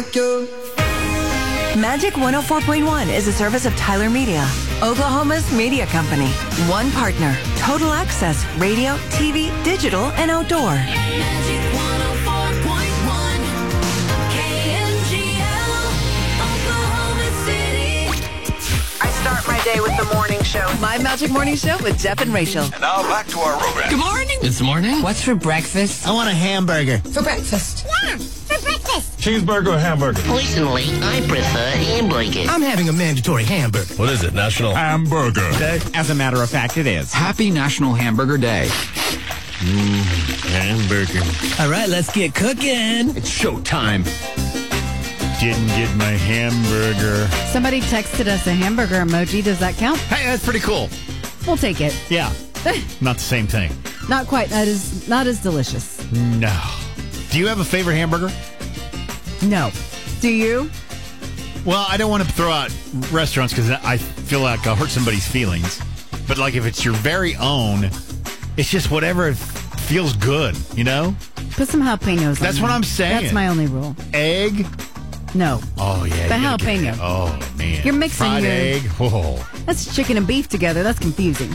Magic 104.1 is a service of Tyler Media, Oklahoma's media company. One partner, total access, radio, TV, digital, and outdoor. Magic 104.1 KMGL, Oklahoma City. I start my day with the morning show. My Magic Morning Show with Jeff and Rachel. And now back to our program. Good morning. It's morning. What's for breakfast? I want a hamburger. For breakfast. Yeah, for breakfast. Cheeseburger or hamburger? Personally, I prefer hamburger. I'm having a mandatory hamburger. What is it? National Hamburger Day? As a matter of fact, it is. Happy National Hamburger Day. Hamburger. All right, let's get cooking. It's showtime. Didn't get my hamburger. Somebody texted us a hamburger emoji. Does that count? Hey, that's pretty cool. We'll take it. Yeah. Not the same thing. Not quite. That is not as delicious. No. Do you have a favorite hamburger? No. Do you? Well, I don't want to throw out restaurants because I feel like I'll hurt somebody's feelings. But like if it's your very own, it's just whatever feels good, you know? Put some jalapenos on That's what there. I'm saying. That's my only rule. Egg? No. Oh, yeah. The you gotta get jalapeno. it. Oh, man. You're mixing Fried your- egg? Whoa. That's chicken and beef together. That's confusing.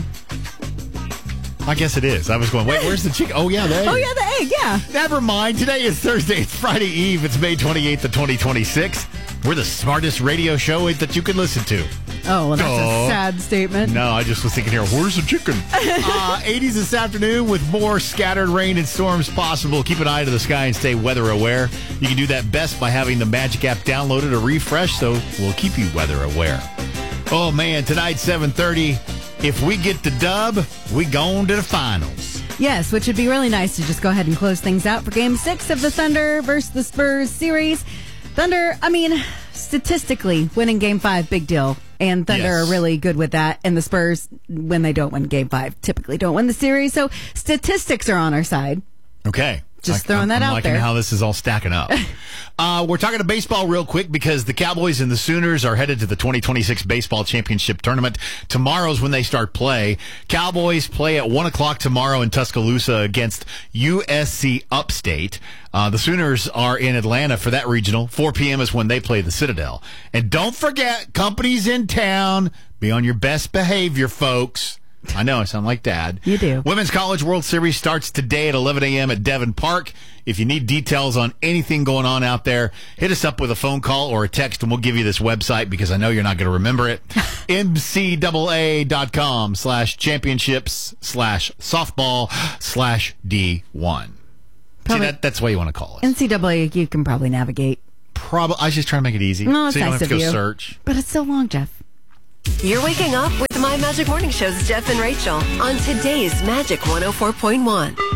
I guess it is. I was going, wait, where's the chicken? Oh, yeah, the egg. Oh, yeah, the egg, yeah. Never mind. Today is Thursday. It's Friday Eve. It's May 28th of 2026. We're the smartest radio show that you can listen to. Oh, well, that's Oh. a sad statement. No, I just was thinking here, where's the chicken? 80s this afternoon with more scattered rain and storms possible. Keep an eye to the sky and stay weather aware. You can do that best by having the Magic app downloaded or refreshed, so we'll keep you weather aware. Oh, man, tonight, 7:30. If we get the dub, we gone to the finals. Yes, which would be really nice to just go ahead and close things out for Game 6 of the Thunder versus the Spurs series. Thunder, I mean, statistically, winning Game 5, big deal. And Thunder Yes. are really good with that. And the Spurs, when they don't win Game 5, typically don't win the series. So statistics are on our side. Okay. Just throwing that I'm out liking there. how this is all stacking up. We're talking to baseball real quick because the Cowboys and the Sooners are headed to the 2026 Baseball Championship Tournament. Tomorrow's when they start play. Cowboys play at 1 o'clock tomorrow in Tuscaloosa against USC Upstate. The Sooners are in Atlanta for that regional. 4 p.m. is when they play the Citadel. And don't forget, companies in town. Be on your best behavior, folks. I know, I sound like Dad. You do. Women's College World Series starts today at 11 a.m. at Devon Park. If you need details on anything going on out there, hit us up with a phone call or a text, and we'll give you this website because I know you're not going to remember it. NCAA.com/championships/softball/D1. See, that's why you want to call it. NCAA, you can probably navigate. I was just trying to make it easy. No, it's so you don't nice have to of go you. search. But it's so long, Jeff. You're waking up with My Magic Morning Show's Jeff and Rachel on today's Magic 104.1.